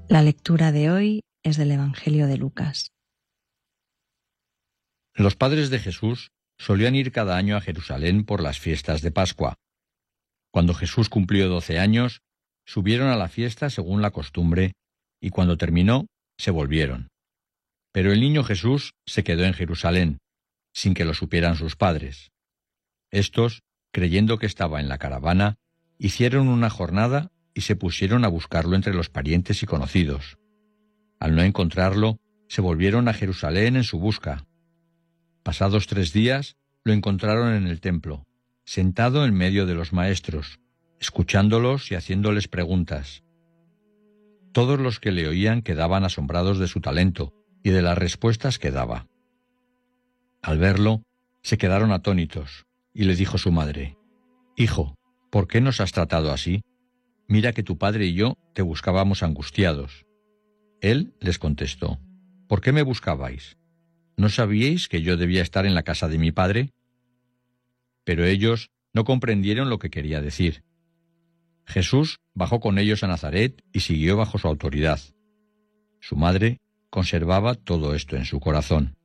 La lectura de hoy es del Evangelio de Lucas. Los padres de Jesús solían ir cada año a Jerusalén por las fiestas de Pascua. Cuando Jesús cumplió 12 años, subieron a la fiesta según la costumbre, y cuando terminó, se volvieron. Pero el niño Jesús se quedó en Jerusalén, sin que lo supieran sus padres. Estos, creyendo que estaba en la caravana, hicieron una jornada y se pusieron a buscarlo entre los parientes y conocidos. Al no encontrarlo, se volvieron a Jerusalén en su busca. Pasados 3 días, lo encontraron en el templo, sentado en medio de los maestros, escuchándolos y haciéndoles preguntas. Todos los que le oían quedaban asombrados de su talento y de las respuestas que daba. Al verlo, se quedaron atónitos, y le dijo su madre: «Hijo, ¿por qué nos has tratado así? Mira que tu padre y yo te buscábamos angustiados». Él les contestó: «¿Por qué me buscabais? ¿No sabíais que yo debía estar en la casa de mi padre?». Pero ellos no comprendieron lo que quería decir. Jesús bajó con ellos a Nazaret y siguió bajo su autoridad. Su madre conservaba todo esto en su corazón.